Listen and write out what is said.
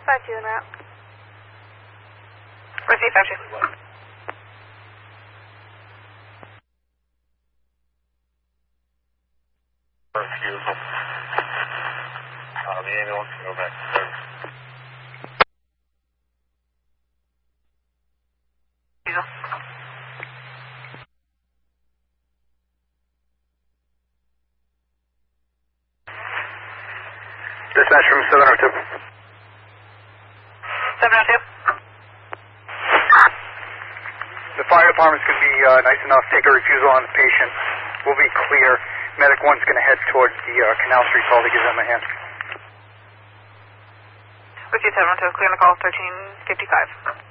5-2 en route. Receive 5-2. Refusal. The ambulance can go back to service. Refusal. Dispatch from 702. 702. The fire department's going to be nice enough to take a refusal on the patient. We'll be clear. Medic 1's going to head towards the Canal Street call to give them a hand. Receive 702. Clear on the call 1355.